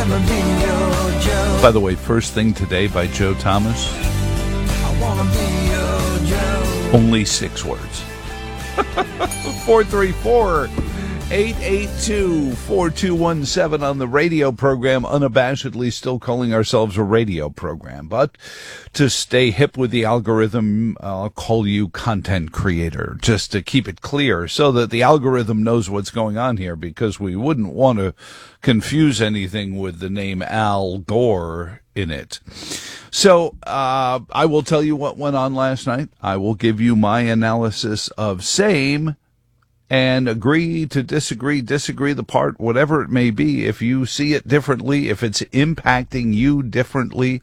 By the way, First Thing Today by Joe Thomas. Only 6 words. 434-882-4217 on the radio program, unabashedly still calling ourselves a radio program. But to stay hip with the algorithm, I'll call you content creator, just to keep it clear so that the algorithm knows what's going on here, because we wouldn't want to confuse anything with the name Al Gore in it. So I will tell you what went on last night. I will give you my analysis of same and agree to disagree the part, whatever it may be. If you see it differently, if it's impacting you differently,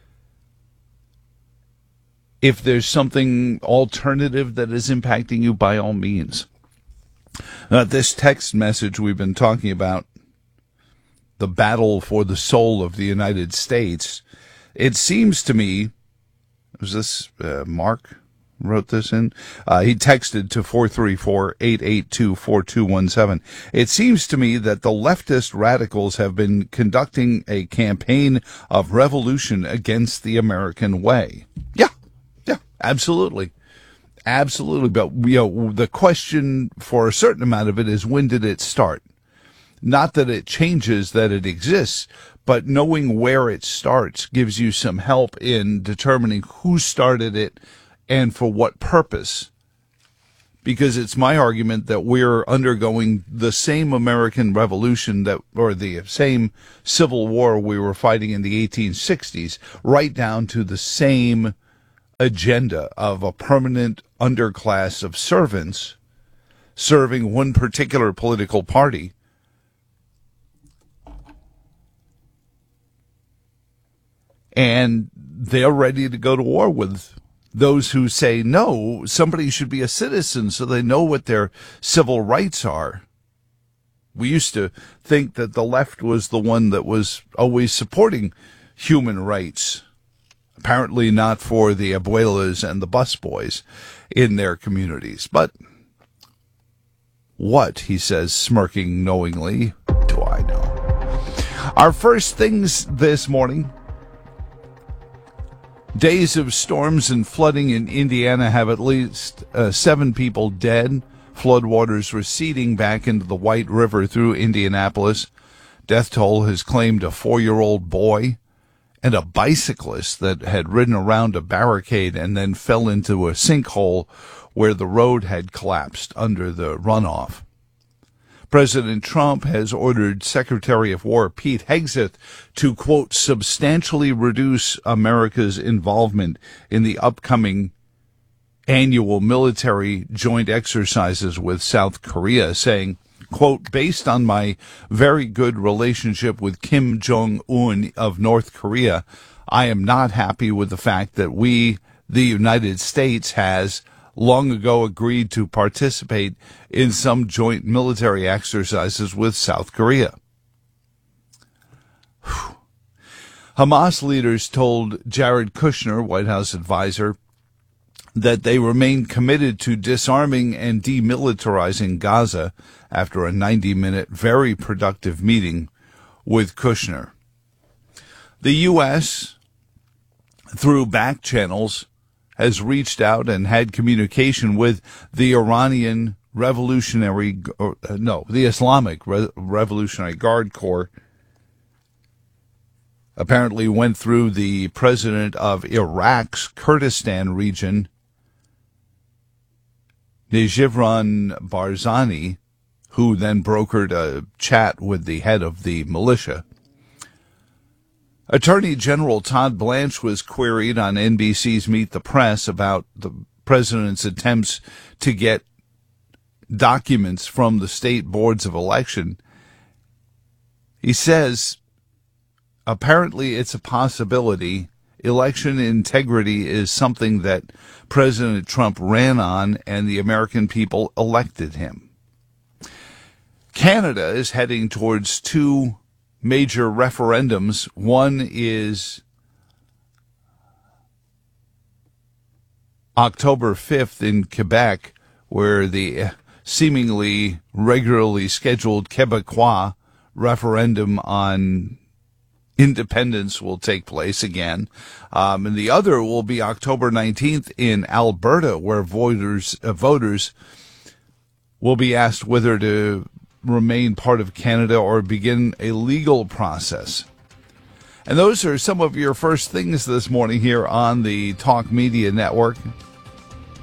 if there's something alternative that is impacting you, by all means. This text message we've been talking about, the battle for the soul of the United States, it seems to me, was this Mark wrote this in? He texted to 434-882-4217. It seems to me that the leftist radicals have been conducting a campaign of revolution against the American way. Yeah, absolutely. Absolutely. But, the question for a certain amount of it is, when did it start? Not that it changes that it exists, but knowing where it starts gives you some help in determining who started it and for what purpose. Because it's my argument that we're undergoing the same American Revolution or the same Civil War we were fighting in the 1860s, right down to the same agenda of a permanent underclass of servants serving one particular political party. And they're ready to go to war with those who say, no, somebody should be a citizen so they know what their civil rights are. We used to think that the left was the one that was always supporting human rights. Apparently not for the abuelas and the busboys in their communities. But what, he says, smirking knowingly, do I know? Our first things this morning. Days of storms and flooding in Indiana have at least 7 people dead. Floodwaters receding back into the White River through Indianapolis. Death toll has claimed a 4-year-old boy and a bicyclist that had ridden around a barricade and then fell into a sinkhole where the road had collapsed under the runoff. President Trump has ordered Secretary of War Pete Hegseth to, quote, substantially reduce America's involvement in the upcoming annual military joint exercises with South Korea, saying, quote, based on my very good relationship with Kim Jong-un of North Korea, I am not happy with the fact that we, the United States, has long ago agreed to participate in some joint military exercises with South Korea. Hamas leaders told Jared Kushner, White House advisor, that they remain committed to disarming and demilitarizing Gaza after a 90-minute, very productive meeting with Kushner. The U.S., through back channels, has reached out and had communication with the Islamic Revolutionary Guard Corps. Apparently went through the president of Iraq's Kurdistan region, Najibran Barzani, who then brokered a chat with the head of the militia. Attorney General Todd Blanche was queried on NBC's Meet the Press about the president's attempts to get documents from the state boards of election. He says, apparently it's a possibility. Election integrity is something that President Trump ran on and the American people elected him. Canada is heading towards 2 major referendums. One is October 5th in Quebec, where the seemingly regularly scheduled Quebecois referendum on independence will take place again. And the other will be October 19th in Alberta, where voters will be asked whether to remain part of Canada or begin a legal process. And those are some of your first things this morning here on the Talk Media Network.